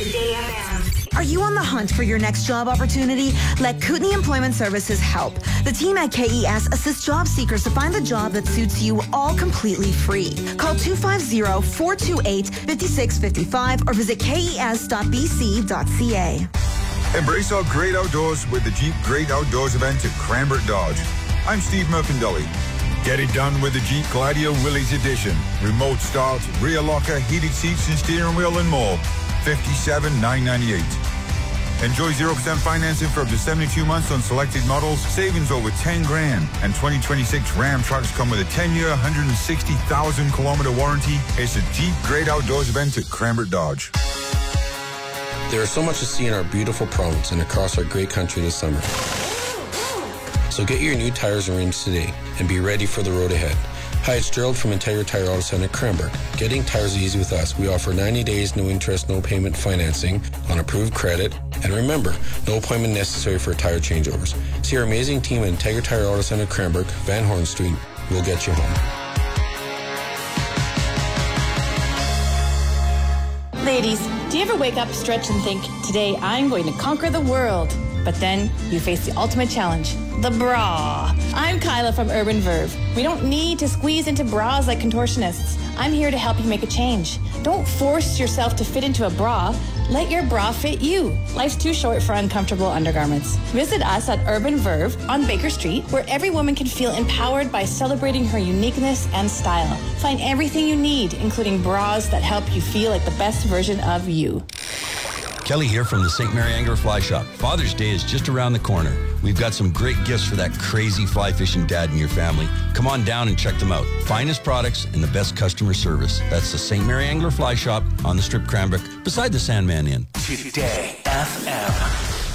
Today FM. Are you on the hunt for your next job opportunity? Let Kootenai Employment Services help. The team at KES assists job seekers to find the job that suits you, all completely free. Call 250-428-5655 or visit kes.bc.ca. Embrace our great outdoors with the Jeep Great Outdoors event at Cranbrook Dodge. I'm Steve Murphy-Dully. Get it done with the Jeep Gladiator Willys Edition. Remote start, rear locker, heated seats and steering wheel and more. $57,998. Enjoy 0% financing for up to 72 months on selected models. Savings over $10,000. And 2026 Ram trucks come with a 10-year, 160,000-kilometer warranty. It's a Jeep Great Outdoors event at Cranbrook Dodge. There is so much to see in our beautiful province and across our great country this summer. So get your new tires and rims today and be ready for the road ahead. Hi, it's Gerald from Integra Tire Auto Center, Cranbrook. Getting tires is easy with us. We offer 90 days, no interest, no payment financing on approved credit. And remember, no appointment necessary for tire changeovers. See our amazing team at Integra Tire Auto Center, Cranbrook, Van Horn Street. We'll get you home. Ladies, do you ever wake up, stretch, and think, today I'm going to conquer the world? But then you face the ultimate challenge, the bra. I'm Kyla from Urban Verve. We don't need to squeeze into bras like contortionists. I'm here to help you make a change. Don't force yourself to fit into a bra. Let your bra fit you. Life's too short for uncomfortable undergarments. Visit us at Urban Verve on Baker Street, where every woman can feel empowered by celebrating her uniqueness and style. Find everything you need, including bras that help you feel like the best version of you. Kelly here from the St. Mary Angler Fly Shop. Father's Day is just around the corner. We've got some great gifts for that crazy fly fishing dad in your family. Come on down and check them out. Finest products and the best customer service. That's the St. Mary Angler Fly Shop on the Strip Cranbrook beside the Sandman Inn. Today FM.